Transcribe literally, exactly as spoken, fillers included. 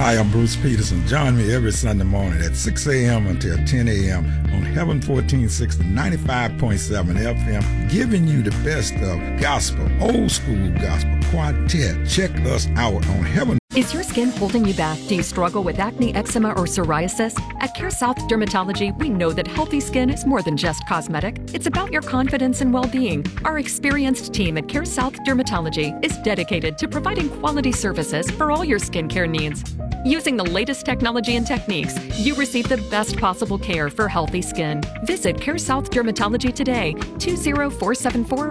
Hi, I'm Bruce Peterson. Join me every Sunday morning at six a.m. until ten a.m. on Heaven fourteen sixty, ninety-five point seven F M, giving you the best of gospel, old school gospel, quartet. Check us out on Heaven. Is your skin holding you back? Do you struggle with acne, eczema, or psoriasis? At CareSouth Dermatology, we know that healthy skin is more than just cosmetic. It's about your confidence and well-being. Our experienced team at CareSouth Dermatology is dedicated to providing quality services for all your skincare needs. Using the latest technology and techniques, you receive the best possible care for healthy skin. Visit CareSouth Dermatology today, two zero four seven four